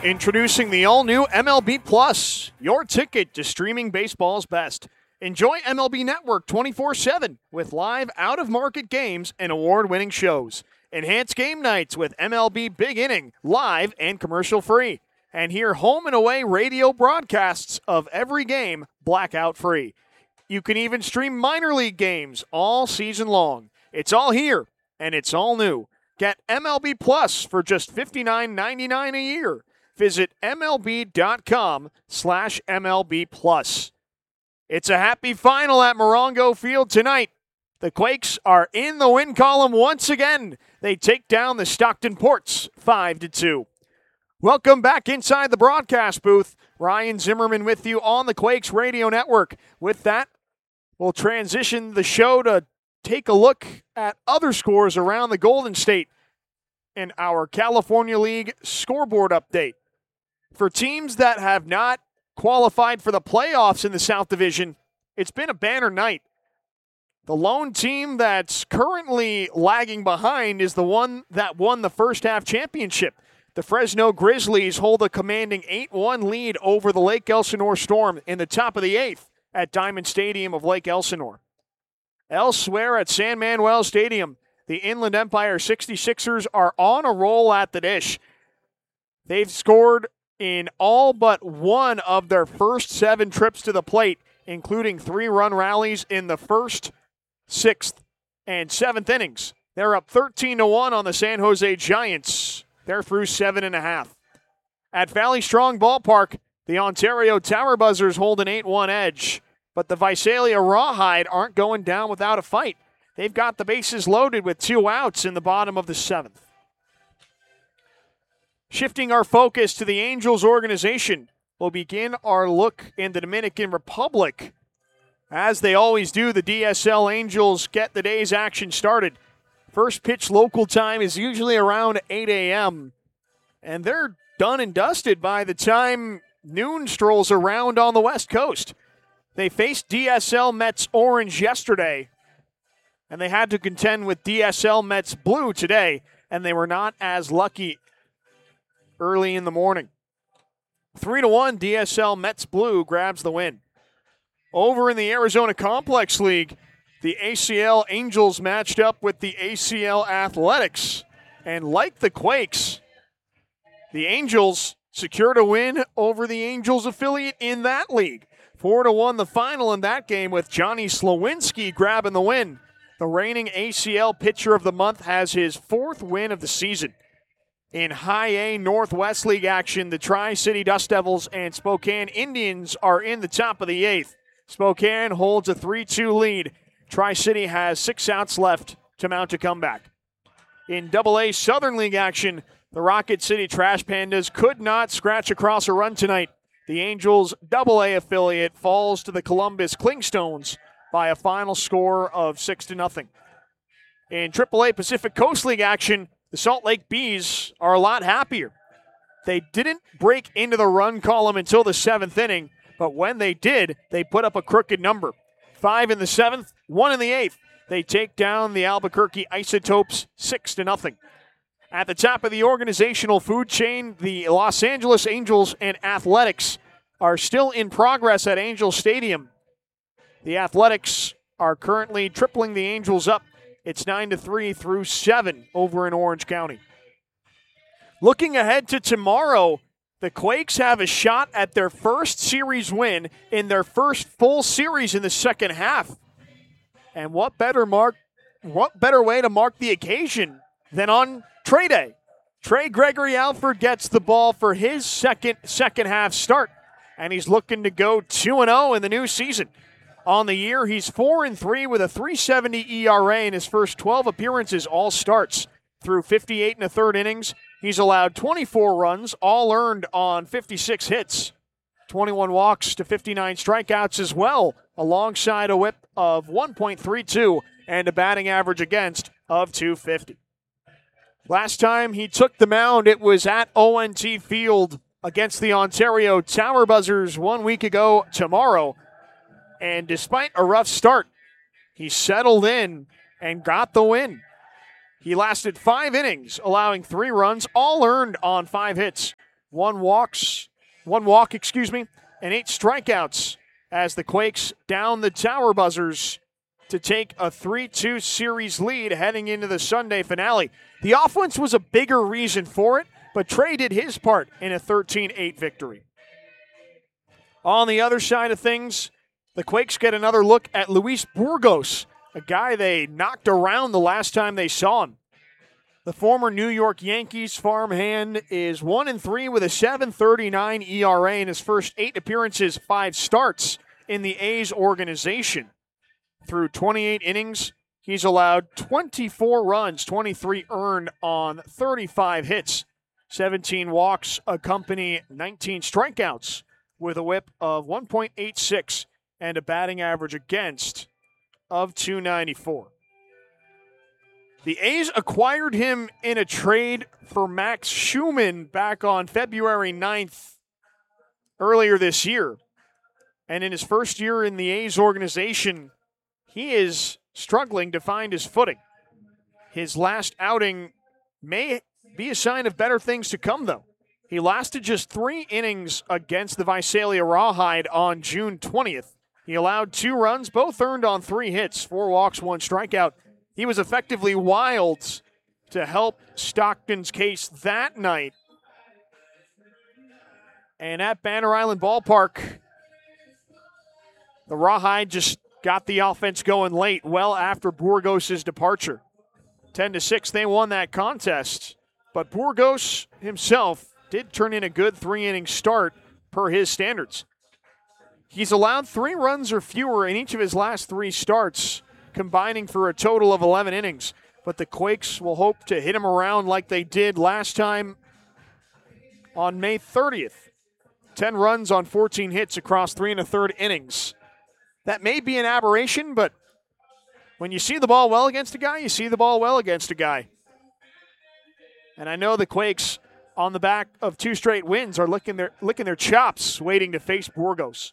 Introducing the all-new MLB Plus, your ticket to streaming baseball's best. Enjoy MLB Network 24/7 with live out-of-market games and award-winning shows. Enhance game nights with MLB Big Inning, live and commercial-free. And hear home and away radio broadcasts of every game blackout-free. You can even stream minor league games all season long. It's all here, and it's all new. Get MLB Plus for just $59.99 a year. Visit MLB.com/MLB Plus. It's a happy final at Morongo Field tonight. The Quakes are in the win column once again. They take down the Stockton Ports 5-2. Welcome back inside the broadcast booth. Ryan Zimmerman with you on the Quakes Radio Network. With that, we'll transition the show to take a look at other scores around the Golden State in our California League scoreboard update. For teams that have not qualified for the playoffs in the South Division, it's been a banner night. The lone team that's currently lagging behind is the one that won the first half championship. The Fresno Grizzlies hold a commanding 8-1 lead over the Lake Elsinore Storm in the top of the 8th at Diamond Stadium of Lake Elsinore. Elsewhere at San Manuel Stadium, the Inland Empire 66ers are on a roll at the dish. They've scored in all but one of their first 7 trips to the plate, including 3-run rallies in the first, 6th, and 7th innings. They're up 13-1 on the San Jose Giants. They're through 7.5. At Valley Strong Ballpark, the Ontario Tower Buzzers hold an 8-1 edge, but the Visalia Rawhide aren't going down without a fight. They've got the bases loaded with 2 outs in the bottom of the 7th. Shifting our focus to the Angels organization, we'll begin our look in the Dominican Republic. As they always do, the DSL Angels get the day's action started. First pitch local time is usually around 8 a.m., and they're done and dusted by the time noon strolls around on the West Coast. They faced DSL Mets Orange yesterday, and they had to contend with DSL Mets Blue today, and they were not as lucky early in the morning. 3-1, DSL Mets Blue grabs the win. Over in the Arizona Complex League, the ACL Angels matched up with the ACL Athletics. And like the Quakes, the Angels secured a win over the Angels affiliate in that league. 4-1 the final in that game with Johnny Slowinski grabbing the win. The reigning ACL pitcher of the month has his 4th win of the season. In High A Northwest League action, the Tri-City Dust Devils and Spokane Indians are in the top of the 8th. Spokane holds a 3-2 lead. Tri-City has 6 outs left to mount a comeback. In AA Southern League action, the Rocket City Trash Pandas could not scratch across a run tonight. The Angels' AA affiliate falls to the Columbus Clingstones by a final score of 6-0. In AAA Pacific Coast League action, the Salt Lake Bees are a lot happier. They didn't break into the run column until the 7th inning, but when they did, they put up a crooked number. 5 in the 7th, 1 in the 8th. They take down the Albuquerque Isotopes 6-0. At the top of the organizational food chain, the Los Angeles Angels and Athletics are still in progress at Angel Stadium. The Athletics are currently tripling the Angels up. It's 9-3 through 7 over in Orange County. Looking ahead to tomorrow, the Quakes have a shot at their first series win in their first full series in the second half. And what better way to mark the occasion than on Trey Day? Trey Gregory Alford gets the ball for his second half start, and he's looking to go 2-0 in the new season. On the year, he's 4-3 with a .370 ERA in his first 12 appearances, all starts. Through 58 1/3 innings, he's allowed 24 runs, all earned on 56 hits. 21 walks to 59 strikeouts as well, alongside a whip of 1.32 and a batting average against of .250. Last time he took the mound, it was at ONT Field against the Ontario Tower Buzzers 1 week ago tomorrow. And despite a rough start, he settled in and got the win. He lasted 5 innings, allowing 3 runs, all earned on 5 hits. one walk, and 8 strikeouts as the Quakes down the Tower Buzzers to take a 3-2 series lead heading into the Sunday finale. The offense was a bigger reason for it, but Trey did his part in a 13-8 victory. On the other side of things, the Quakes get another look at Luis Burgos, a guy they knocked around the last time they saw him. The former New York Yankees farmhand is 1-3 with a 7.39 ERA in his first 8 appearances, 5 starts in the A's organization. Through 28 innings, he's allowed 24 runs, 23 earned on 35 hits. 17 walks accompany 19 strikeouts with a whip of 1.86 and a batting average against of .294. The A's acquired him in a trade for Max Schumann back on February 9th earlier this year. And in his first year in the A's organization, he is struggling to find his footing. His last outing may be a sign of better things to come, though. He lasted just 3 innings against the Visalia Rawhide on June 20th. He allowed 2 runs, both earned on 3 hits, 4 walks, 1 strikeout. He was effectively wild to help Stockton's case that night. And at Banner Island Ballpark, the Rawhide just got the offense going late, well after Burgos' departure. 10-6, they won that contest. But Burgos himself did turn in a good 3-inning start per his standards. He's allowed 3 runs or fewer in each of his last 3 starts, combining for a total of 11 innings. But the Quakes will hope to hit him around like they did last time on May 30th. 10 runs on 14 hits across 3 1/3 innings. That may be an aberration, but when you see the ball well against a guy, you see the ball well against a guy. And I know the Quakes, on the back of 2 straight wins, are licking their chops waiting to face Burgos.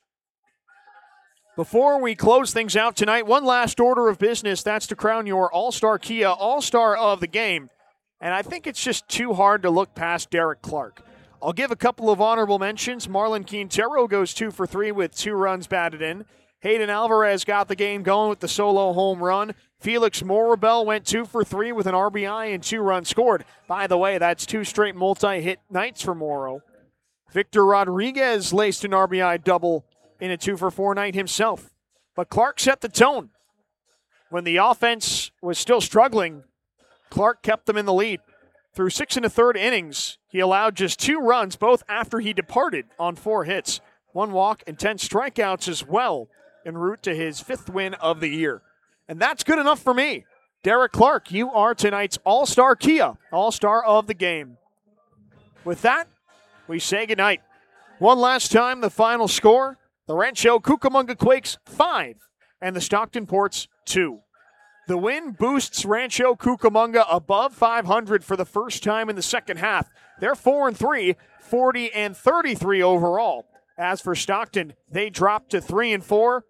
Before we close things out tonight, one last order of business. That's to crown your All-Star Kia All-Star of the game. And I think it's just too hard to look past Derek Clark. I'll give a couple of honorable mentions. Marlon Quintero goes 2 for 3 with 2 runs batted in. Hayden Alvarez got the game going with the solo home run. Felix Morabel went 2 for 3 with an RBI and 2 runs scored. By the way, that's 2 straight multi-hit nights for Morrow. Victor Rodriguez laced an RBI double in a 2 for 4 night himself. But Clark set the tone. When the offense was still struggling, Clark kept them in the lead. Through 6 1/3 innings, he allowed just 2 runs, both after he departed, on 4 hits, 1 walk, and 10 strikeouts as well, en route to his 5th win of the year. And that's good enough for me. Derek Clark, you are tonight's All-Star Kia, All-Star of the game. With that, we say goodnight. One last time, the final score: the Rancho Cucamonga Quakes 5 and the Stockton Ports 2. The win boosts Rancho Cucamonga above 500 for the first time in the second half. They're 4-3, 40-33 overall. As for Stockton, they dropped to 3-4,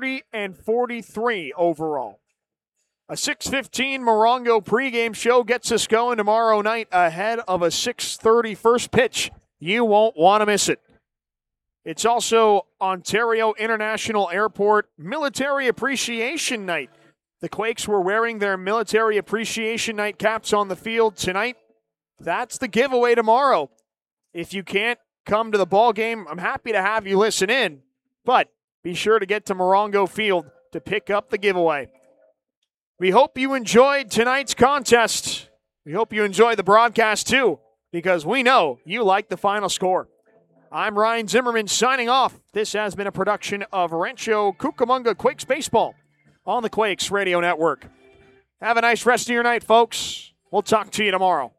30-43 overall. A 6:15 Morongo pregame show gets us going tomorrow night ahead of a 6:30 first pitch. You won't want to miss it. It's also Ontario International Airport Military Appreciation Night. The Quakes were wearing their Military Appreciation Night caps on the field tonight. That's the giveaway tomorrow. If you can't come to the ball game, I'm happy to have you listen in, but be sure to get to Morongo Field to pick up the giveaway. We hope you enjoyed tonight's contest. We hope you enjoyed the broadcast too, because we know you like the final score. I'm Ryan Zimmerman signing off. This has been a production of Rancho Cucamonga Quakes Baseball on the Quakes Radio Network. Have a nice rest of your night, folks. We'll talk to you tomorrow.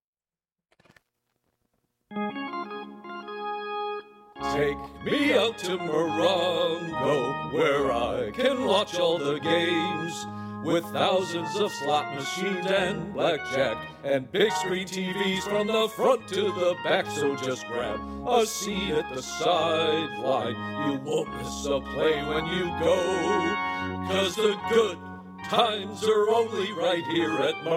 Take me out to Morongo, where I can watch all the games, with thousands of slot machines and blackjack, and big screen TVs from the front to the back. So just grab a seat at the sideline. You won't miss a play when you go, 'cause the good times are only right here at Morongo.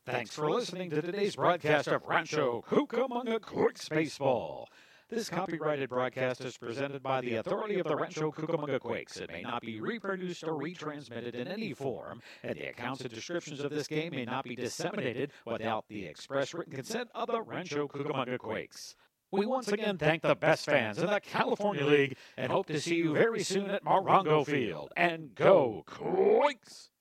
Thanks for listening to today's broadcast of Rancho Cucamonga Quakes Baseball. This copyrighted broadcast is presented by the authority of the Rancho Cucamonga Quakes. It may not be reproduced or retransmitted in any form, and the accounts and descriptions of this game may not be disseminated without the express written consent of the Rancho Cucamonga Quakes. We once again thank the best fans in the California League and hope to see you very soon at Morongo Field. And go Quakes!